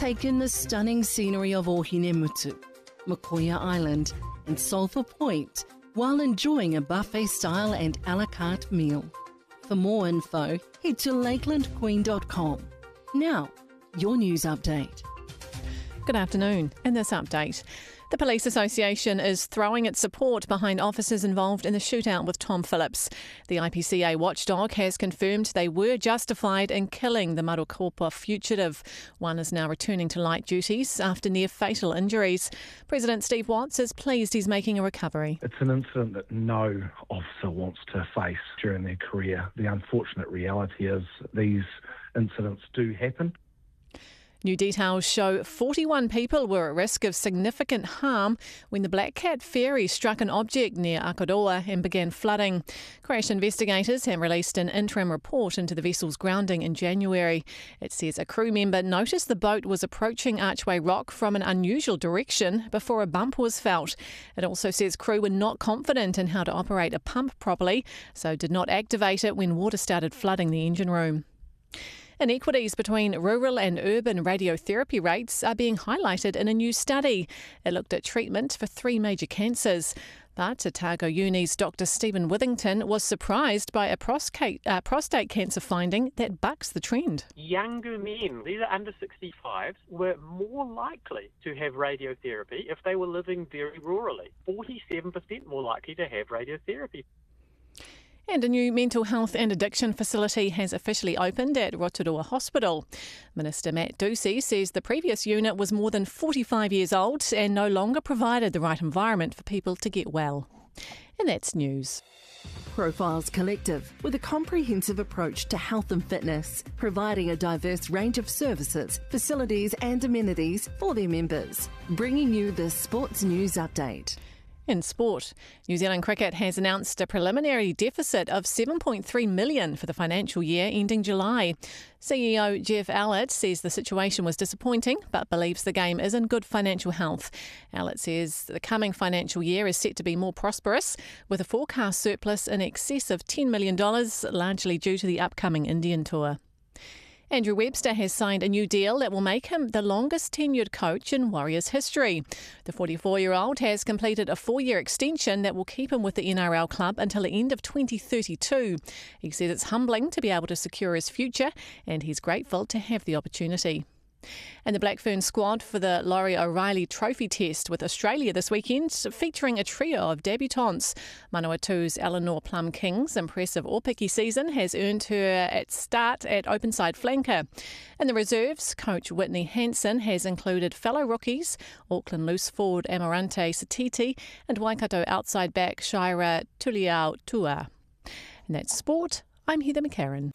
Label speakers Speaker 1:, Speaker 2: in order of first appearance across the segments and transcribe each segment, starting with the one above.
Speaker 1: take in the stunning scenery of Ohinemutu, Makoia Island and Sulphur Point while enjoying a buffet-style and a la carte meal. For more info, head to lakelandqueen.com. Now, your news update.
Speaker 2: Good afternoon. In this update, the Police Association is throwing its support behind officers involved in the shootout with Tom Phillips. The IPCA watchdog has confirmed they were justified in killing the Marukopa fugitive. One is now returning to light duties after near-fatal injuries. President Steve Watts is pleased he's making a recovery.
Speaker 3: It's an incident that no officer wants to face during their career. The unfortunate reality is these incidents do happen.
Speaker 2: New details show 41 people were at risk of significant harm when the Black Cat ferry struck an object near Akaroa and began flooding. Crash investigators have released an interim report into the vessel's grounding in January. It says a crew member noticed the boat was approaching Archway Rock from an unusual direction before a bump was felt. It also says crew were not confident in how to operate a pump properly, so did not activate it when water started flooding the engine room. Inequities between rural and urban radiotherapy rates are being highlighted in a new study. It looked at treatment for 3 major cancers. But Otago Uni's Dr. Stephen Withington was surprised by a prostate cancer finding that bucks the trend.
Speaker 4: Younger men, these are under 65s, were more likely to have radiotherapy if they were living very rurally. 47% more likely to have radiotherapy.
Speaker 2: And a new mental health and addiction facility has officially opened at Rotorua Hospital. Minister Matt Ducey says the previous unit was more than 45 years old and no longer provided the right environment for people to get well. And that's news.
Speaker 1: Profiles Collective, with a comprehensive approach to health and fitness, providing a diverse range of services, facilities and amenities for their members. Bringing you the Sports News Update.
Speaker 2: In sport, New Zealand Cricket has announced a preliminary deficit of $7.3 million for the financial year ending July. CEO Jeff Allett says the situation was disappointing but believes the game is in good financial health. Allett says the coming financial year is set to be more prosperous, with a forecast surplus in excess of $10 million, largely due to the upcoming Indian tour. Andrew Webster has signed a new deal that will make him the longest tenured coach in Warriors history. The 44-year-old has completed a 4-year extension that will keep him with the NRL club until the end of 2032. He says it's humbling to be able to secure his future and he's grateful to have the opportunity. And the Black Fern squad for the Laurie O'Reilly Trophy Test with Australia this weekend, featuring a trio of debutantes. Manawatu's Eleanor Plum King's impressive all-picky season has earned her at start at openside flanker. In the reserves, coach Whitney Hansen has included fellow rookies Auckland loose forward Amarante Satiti and Waikato outside back Shira Tuliautua. And that's sport. I'm Heather McCarran.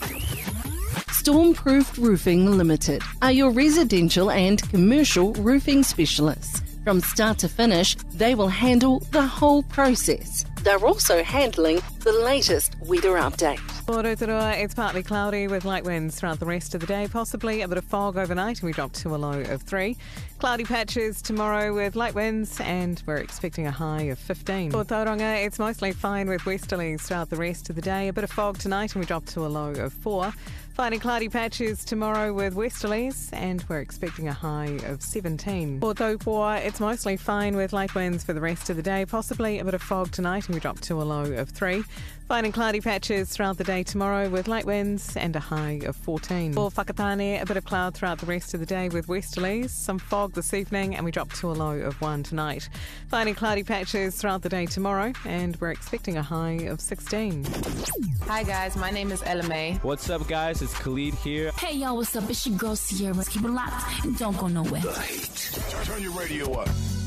Speaker 1: Stormproof Roofing Limited are your residential and commercial roofing specialists. From start to finish, they will handle the whole process. They're also handling the latest weather update.
Speaker 5: For Rotorua, it's partly cloudy with light winds throughout the rest of the day, possibly a bit of fog overnight, and we drop to a low of 3. Cloudy patches tomorrow with light winds, and we're expecting a high of 15. For Tauranga, it's mostly fine with westerlies throughout the rest of the day, a bit of fog tonight, and we drop to a low of 4. Finding cloudy patches tomorrow with westerlies, and we're expecting a high of 17. For Taupua, it's mostly fine with light winds for the rest of the day, possibly a bit of fog tonight, and we drop to a low of 3. Finding cloudy patches throughout the day tomorrow with light winds and a high of 14. For Whakatane, a bit of cloud throughout the rest of the day with westerlies, some fog this evening, and we drop to a low of 1 tonight. Finding cloudy patches throughout the day tomorrow, and we're expecting a high of 16.
Speaker 6: Hi guys, my name is Ella May.
Speaker 7: What's up guys, it's Khalid here.
Speaker 8: Hey y'all, what's up? It's your girl Sierra. Keep it locked and don't go nowhere.
Speaker 9: The Heat. Turn your radio up.